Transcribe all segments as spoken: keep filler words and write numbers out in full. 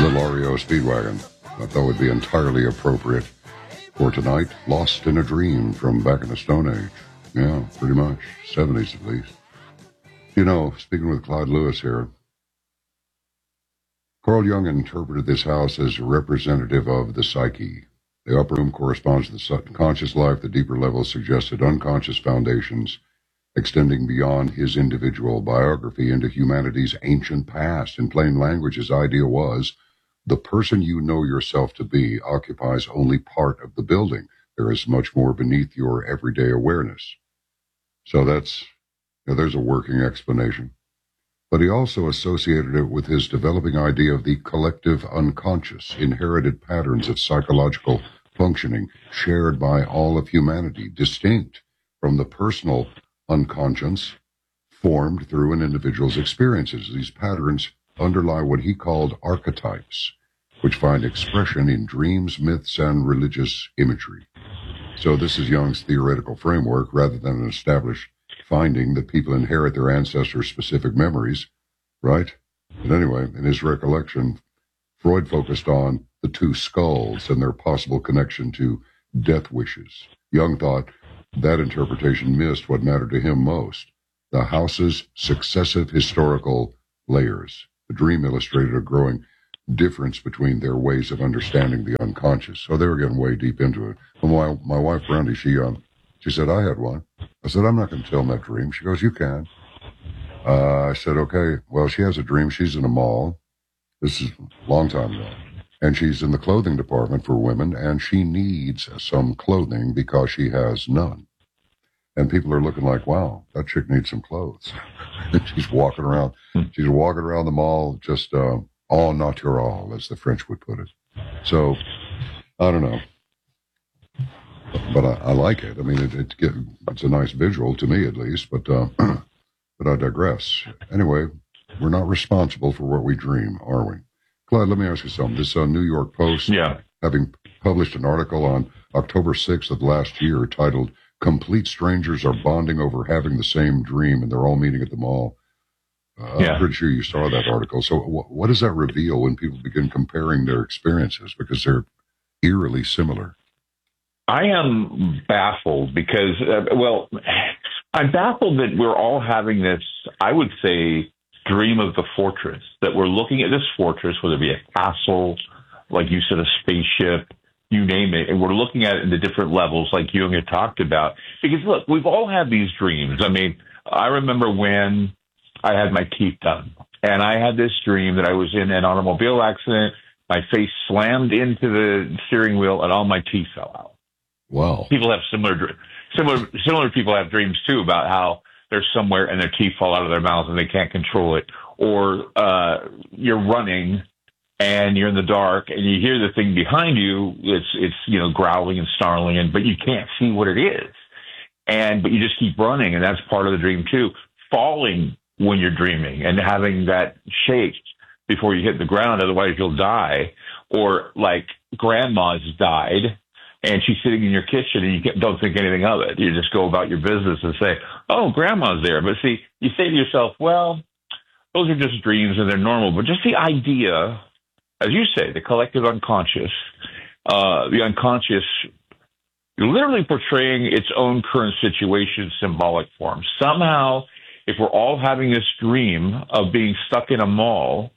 Little R E O Speedwagon. I thought would be entirely appropriate for tonight. Lost in a Dream from back in the Stone Age. Yeah, pretty much. seventies at least. You know, speaking with Clyde Lewis here, Carl Jung interpreted this house as representative of the psyche. The upper room corresponds to the subconscious life. The deeper levels suggested unconscious foundations extending beyond his individual biography into humanity's ancient past. In plain language, his idea was the person you know yourself to be occupies only part of the building. There is much more beneath your everyday awareness. So that's, you know, there's a working explanation. But he also associated it with his developing idea of the collective unconscious, inherited patterns of psychological functioning shared by all of humanity, distinct from the personal unconscious formed through an individual's experiences. These patterns underlie what he called archetypes, which find expression in dreams, myths, and religious imagery. So this is Jung's theoretical framework rather than an established finding that people inherit their ancestors' specific memories, right? But anyway, in his recollection, Freud focused on the two skulls and their possible connection to death wishes. Jung thought that interpretation missed what mattered to him most, the house's successive historical layers. The dream illustrated a growing difference between their ways of understanding the unconscious. So they were getting way deep into it. My, my wife, Brandy, she, um, she said, I had one. I said, I'm not going to tell them that dream. She goes, you can. Uh, I said, okay. Well, she has a dream. She's in a mall. This is a long time ago. And she's in the clothing department for women, and she needs some clothing because she has none. And people are looking like, wow, that chick needs some clothes. She's walking around. She's walking around the mall just uh, all natural, as the French would put it. So, I don't know. But I, I like it. I mean, it, it get, it's a nice visual, to me at least, but, uh, but I digress. Anyway, we're not responsible for what we dream, are we? Clyde, let me ask you something. This uh, New York Post, yeah. having published an article on October sixth of last year titled, Complete Strangers Are Bonding Over Having the Same Dream, and they're all meeting at the mall. Uh, yeah. I'm pretty sure you saw that article. So w- what does that reveal when people begin comparing their experiences? Because they're eerily similar. I am baffled because, uh, well, I'm baffled that we're all having this, I would say, dream of the fortress, that we're looking at this fortress, whether it be a castle, like you said, a spaceship, you name it, and we're looking at it in the different levels like Jung had talked about. Because, look, we've all had these dreams. I mean, I remember when I had my teeth done, and I had this dream that I was in an automobile accident, my face slammed into the steering wheel, and all my teeth fell out. Wow. People have similar, similar, similar people have dreams too about how they're somewhere and their teeth fall out of their mouths and they can't control it. Or, uh, you're running and you're in the dark and you hear the thing behind you. It's, it's, you know, growling and snarling, and, but you can't see what it is. And, but you just keep running. And that's part of the dream too. Falling when you're dreaming and having that shake before you hit the ground. Otherwise you'll die. Or like grandma's died, and she's sitting in your kitchen and you don't think anything of it. You just go about your business and say, oh, grandma's there. But see, you say to yourself, well, those are just dreams and they're normal. But just the idea, as you say, the collective unconscious, uh, the unconscious literally portraying its own current situation in symbolic form. Somehow, if we're all having this dream of being stuck in a mall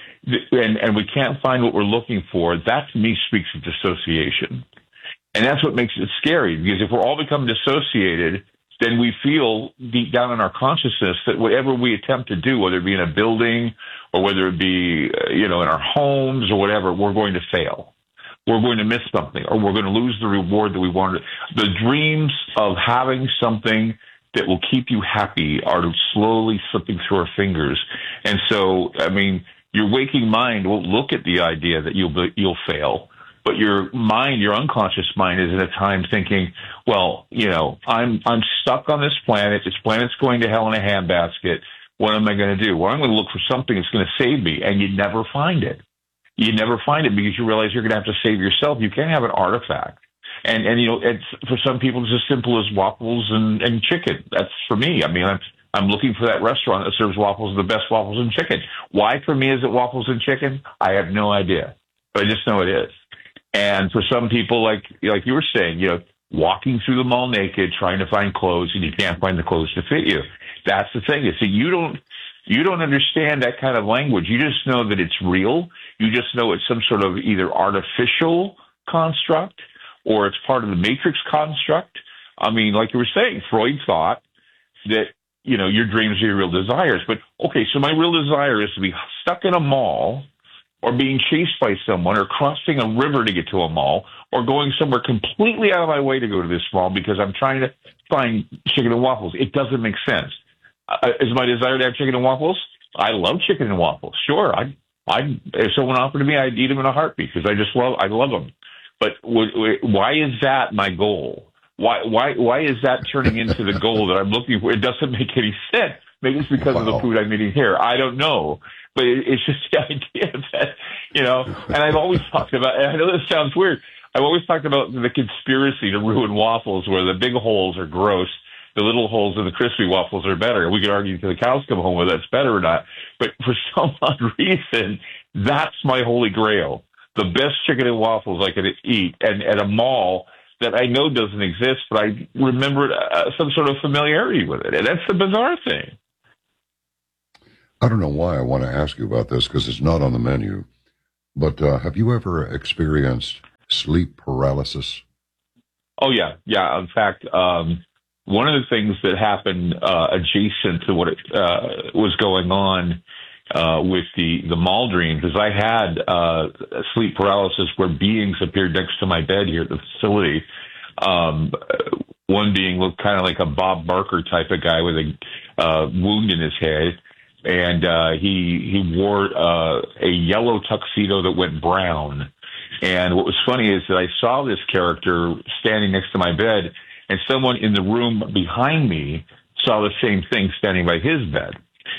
and, and we can't find what we're looking for, that to me speaks of dissociation. And that's what makes it scary, because if we're all become dissociated, then we feel deep down in our consciousness that whatever we attempt to do, whether it be in a building or whether it be, uh, you know, in our homes or whatever, we're going to fail. We're going to miss something, or we're going to lose the reward that we wanted. The dreams of having something that will keep you happy are slowly slipping through our fingers. And so, I mean, your waking mind won't look at the idea that you'll be, you'll fail. But your mind, your unconscious mind, is at a time thinking, well, you know, I'm I'm stuck on this planet. This planet's going to hell in a handbasket. What am I going to do? Well, I'm going to look for something that's going to save me. And you never find it. You never find it because you realize you're going to have to save yourself. You can't have an artifact. And, and you know, it's for some people, it's as simple as waffles and, and chicken. That's for me. I mean, I'm, I'm looking for that restaurant that serves waffles, the best waffles and chicken. Why for me is it waffles and chicken? I have no idea, but I just know it is. And for some people, like like you were saying, you know, walking through the mall naked, trying to find clothes, and you can't find the clothes to fit you. That's the thing. You see, you don't you don't understand that kind of language. You just know that it's real. You just know it's some sort of either artificial construct or it's part of the matrix construct. I mean, like you were saying, Freud thought that, you know, your dreams are your real desires. But, okay, so my real desire is to be stuck in a mall or being chased by someone or crossing a river to get to a mall or going somewhere completely out of my way to go to this mall because I'm trying to find chicken and waffles. It doesn't make sense. Uh, is my desire to have chicken and waffles? I love chicken and waffles. Sure, I, I, if someone offered to me, I'd eat them in a heartbeat because I just love, I love them. But w- w- why is that my goal? Why, why, why is that turning into the goal that I'm looking for? It doesn't make any sense. Maybe it's because wow. of the food I'm eating here. I don't know. But it, it's just the idea that, you know, and I've always talked about, and I know this sounds weird, I've always talked about the conspiracy to ruin waffles where the big holes are gross. The little holes in the crispy waffles are better. We could argue till the cows come home whether that's better or not. But for some odd reason, that's my holy grail. The best chicken and waffles I could eat and at a mall that I know doesn't exist, but I remembered uh, some sort of familiarity with it. And that's the bizarre thing. I don't know why I want to ask you about this because it's not on the menu, but uh, have you ever experienced sleep paralysis? Oh, yeah. Yeah. In fact, um, one of the things that happened uh, adjacent to what it, uh, was going on uh, with the, the mall dreams is I had uh, sleep paralysis where beings appeared next to my bed here at the facility. Um, one being looked kind of like a Bob Barker type of guy with a uh, wound in his head. And uh, he he wore uh, a yellow tuxedo that went brown. And what was funny is that I saw this character standing next to my bed, and someone in the room behind me saw the same thing standing by his bed.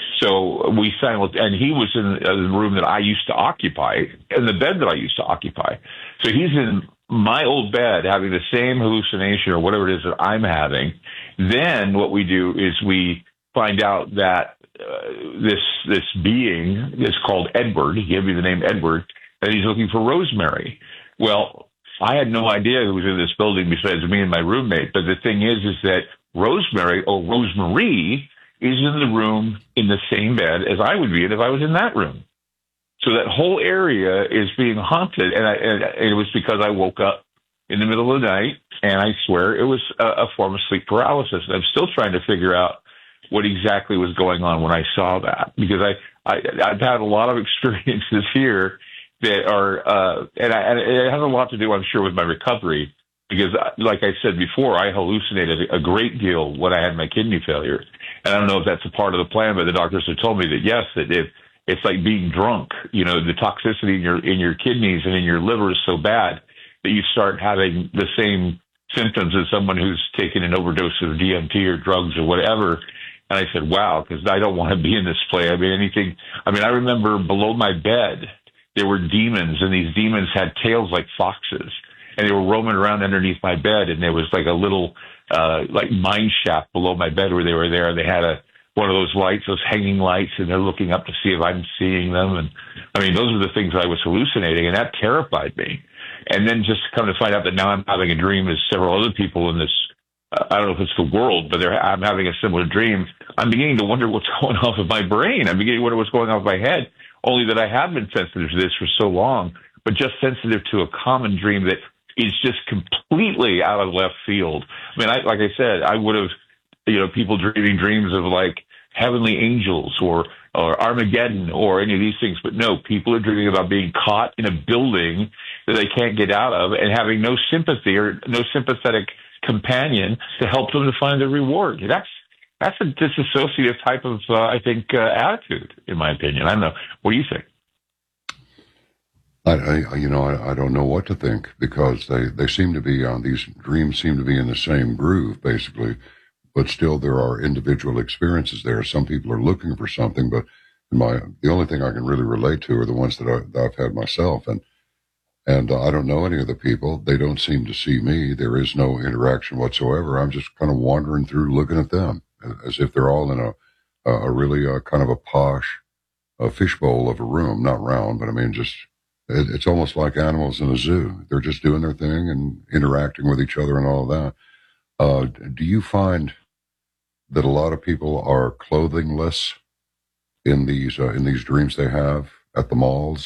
So we simultaneously, and he was in the room that I used to occupy, in the bed that I used to occupy. So he's in my old bed having the same hallucination or whatever it is that I'm having. Then what we do is we find out that uh, this this being is called Edward. He gave me the name Edward, and he's looking for Rosemary. Well, I had no idea who was in this building besides me and my roommate. But the thing is, is that Rosemary, or Rosemary, is in the room in the same bed as I would be in if I was in that room. So that whole area is being haunted, and, I, and it was because I woke up in the middle of the night, and I swear it was a, a form of sleep paralysis. And I'm still trying to figure out what exactly was going on when I saw that, because I, I I've had a lot of experiences here that are, uh, and, I, and it has a lot to do, I'm sure, with my recovery. Because, like I said before, I hallucinated a great deal when I had my kidney failure. And I don't know if that's a part of the plan, but the doctors have told me that, yes, that if it's like being drunk. You know, the toxicity in your in your kidneys and in your liver is so bad that you start having the same symptoms as someone who's taken an overdose of D M T or drugs or whatever. And I said, wow, because I don't want to be in this play. I mean, anything. I mean, I remember below my bed, there were demons, and these demons had tails like foxes. And they were roaming around underneath my bed, and there was like a little, uh, like mine shaft below my bed where they were there. They had a, one of those lights, those hanging lights, and they're looking up to see if I'm seeing them. And I mean, those are the things I was hallucinating, and that terrified me. And then just come to find out that now I'm having a dream as several other people in this, uh, I don't know if it's the world, but they're, I'm having a similar dream. I'm beginning to wonder what's going on with my brain. I'm beginning to wonder what's going on with my head, only that I have been sensitive to this for so long, but just sensitive to a common dream that is just completely out of left field. I mean, I, like I said, I would have, you know, people dreaming dreams of like heavenly angels or, or Armageddon or any of these things. But no, people are dreaming about being caught in a building that they can't get out of and having no sympathy or no sympathetic companion to help them to find their reward. That's, that's a disassociative type of, uh, I think, uh, attitude, in my opinion. I don't know. What do you think? I, I, you know, I, I don't know what to think because they, they seem to be on, these dreams seem to be in the same groove, basically, but still there are individual experiences there. Some people are looking for something, but my, the only thing I can really relate to are the ones that, I, that I've had myself. And, and uh, I don't know any of the people. They don't seem to see me. There is no interaction whatsoever. I'm just kind of wandering through looking at them as if they're all in a uh, a really uh, kind of a posh uh, fishbowl of a room, not round, but I mean, just it, it's almost like animals in a zoo. They're just doing their thing and interacting with each other and all of that. Uh, do you find that a lot of people are clothingless in these uh, in these dreams they have at the malls?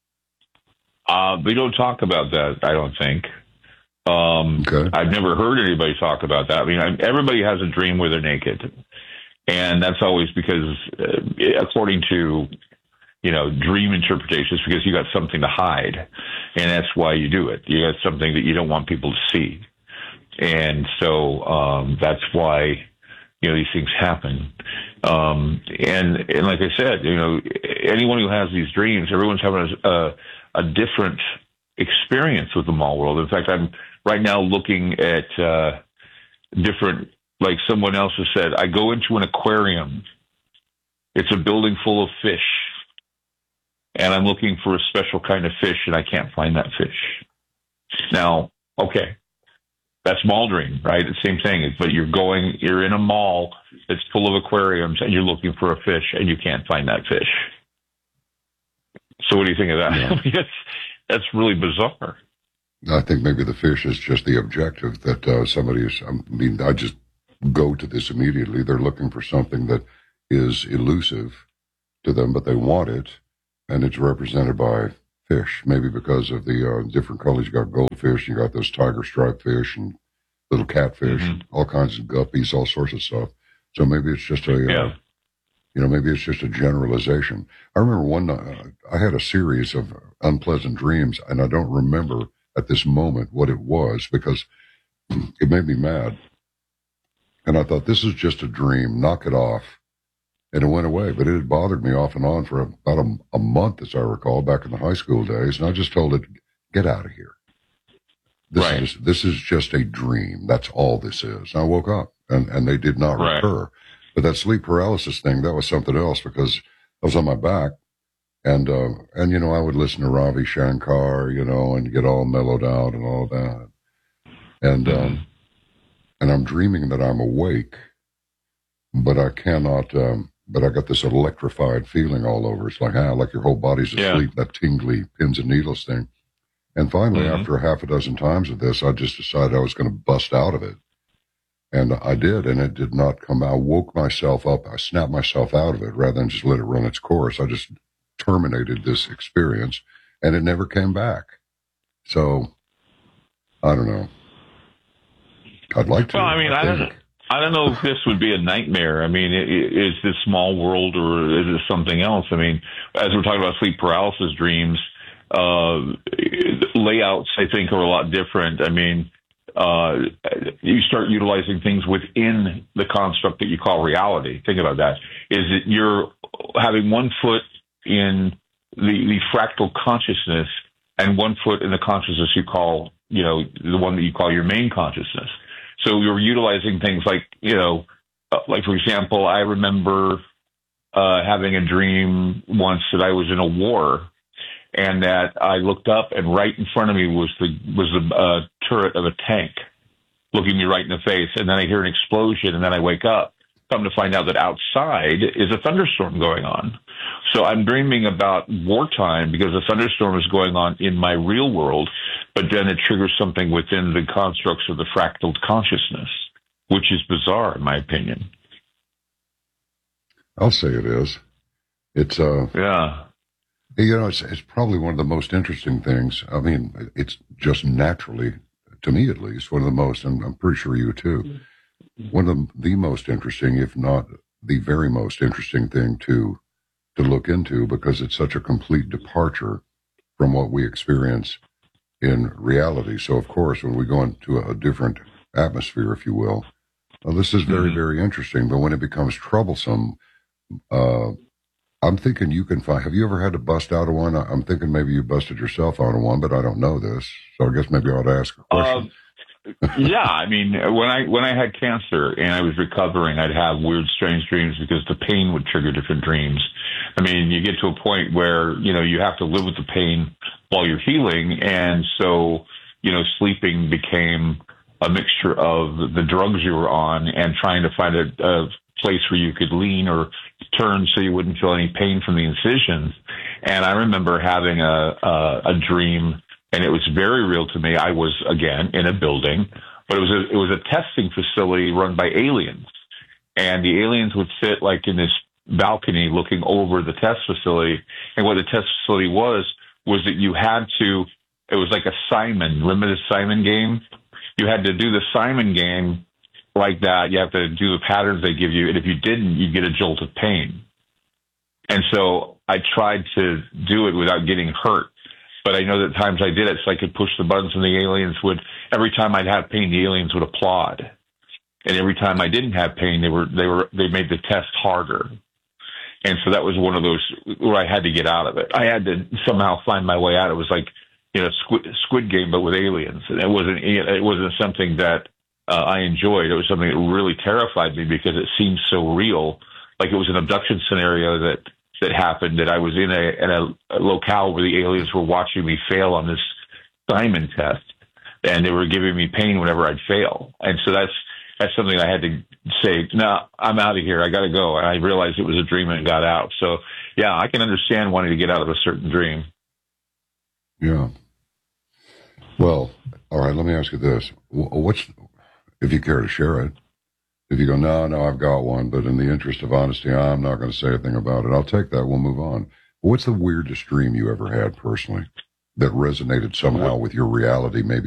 Uh, we don't talk about that, I don't think. Um, okay. I've never heard anybody talk about that. I mean, I, everybody has a dream where they're naked. And that's always because, uh, according to, you know, dream interpretations, because you got something to hide. And that's why you do it. You got something that you don't want people to see. And so um, that's why, you know, these things happen. Um, and, and like I said, you know, anyone who has these dreams, everyone's having a, a, a different experience with the mall world. In fact, I'm right now looking at uh, different, like someone else has said, I go into an aquarium. It's a building full of fish. And I'm looking for a special kind of fish, and I can't find that fish. Now, okay, that's mall dream, right? The same thing. But you're going, you're in a mall that's full of aquariums, and you're looking for a fish, and you can't find that fish. So what do you think of that? Yeah. I mean, that's, that's really bizarre. I think maybe the fish is just the objective that uh, somebody is, I mean, I just go to this immediately. They're looking for something that is elusive to them, but they want it, and it's represented by fish, maybe because of the uh, different colors. You got goldfish, you got those tiger striped fish and little catfish, mm-hmm. all kinds of guppies, all sorts of stuff. So maybe it's just a, yeah. uh, you know, maybe it's just a generalization. I remember one, uh, I had a series of unpleasant dreams, and I don't remember at this moment what it was because it made me mad. And I thought, this is just a dream, knock it off. And it went away, but it had bothered me off and on for about a, a month, as I recall, back in the high school days. And I just told it, get out of here. This right. is this is just a dream. That's all this is. And I woke up, and, and they did not right. recur. But that sleep paralysis thing, that was something else because I was on my back. And, uh, and you know, I would listen to Ravi Shankar, you know, and get all mellowed out and all that. And, mm-hmm. um, and I'm dreaming that I'm awake, but I cannot, um, but I got this electrified feeling all over. It's like, ah, like your whole body's asleep, yeah. that tingly pins and needles thing. And finally, mm-hmm. after a half a dozen times of this, I just decided I was going to bust out of it. And I did, and it did not come out. I woke myself up. I snapped myself out of it rather than just let it run its course. I just terminated this experience, and it never came back. So, I don't know. I'd like to. Well, I mean, I, I don't I don't know if this would be a nightmare. I mean, is this small world or is this something else? I mean, as we're talking about sleep paralysis dreams, uh, layouts, I think, are a lot different. I mean, uh, you start utilizing things within the construct that you call reality. Think about that. Is it you're having one foot in the, the fractal consciousness and one foot in the consciousness you call, you know, the one that you call your main consciousness. So you're utilizing things like, you know, uh, like, for example, I remember uh, having a dream once that I was in a war and that I looked up and right in front of me was the was the uh, turret of a tank looking me right in the face. And then I hear an explosion and then I wake up. Come to find out that outside is a thunderstorm going on. So I'm dreaming about wartime because a thunderstorm is going on in my real world, but then it triggers something within the constructs of the fractal consciousness, which is bizarre in my opinion. I'll say it is. It's, uh, yeah. You know, it's, it's probably one of the most interesting things. I mean, it's just naturally, to me at least, one of the most, and I'm pretty sure you too, one of the, the most interesting, if not the very most interesting thing to to look into, because it's such a complete departure from what we experience in reality. So, of course, when we go into a different atmosphere, if you will, well, this is very, very interesting. But when it becomes troublesome, uh, I'm thinking you can find, have you ever had to bust out of one? I'm thinking maybe you busted yourself out of one, but I don't know this. So I guess maybe I ought to ask a question. Uh, yeah, I mean, when I when I had cancer and I was recovering, I'd have weird, strange dreams because the pain would trigger different dreams. I mean, you get to a point where, you know, you have to live with the pain while you're healing. And so, you know, sleeping became a mixture of the drugs you were on and trying to find a, a place where you could lean or turn so you wouldn't feel any pain from the incisions. And I remember having a, a, a dream, and it was very real to me. I was, again, in a building, but it was a, it was a testing facility run by aliens. And the aliens would sit like in this balcony looking over the test facility. And what the test facility was, was that you had to, it was like a Simon, limited Simon game. You had to do the Simon game like that. You have to do the patterns they give you. And if you didn't, you'd get a jolt of pain. And so I tried to do it without getting hurt. But I know that times I did it so I could push the buttons and the aliens would, every time I'd have pain, the aliens would applaud. And every time I didn't have pain, they were, they were, they made the test harder. And so that was one of those where I had to get out of it. I had to somehow find my way out. It was like, you know, Squid, Squid Game, but with aliens. And it wasn't, it wasn't something that uh, I enjoyed. It was something that really terrified me because it seemed so real. Like it was an abduction scenario that, that happened, that I was in a, in a, a locale where the aliens were watching me fail on this Simon test. And they were giving me pain whenever I'd fail. And so that's, that's something I had to say, no, I'm out of here. I got to go. And I realized it was a dream and got out. So, yeah, I can understand wanting to get out of a certain dream. Yeah. Well, all right, let me ask you this. What's, if you care to share it, if you go, no, no, I've got one, but in the interest of honesty, I'm not going to say anything about it. I'll take that. We'll move on. What's the weirdest dream you ever had personally that resonated somehow with your reality, maybe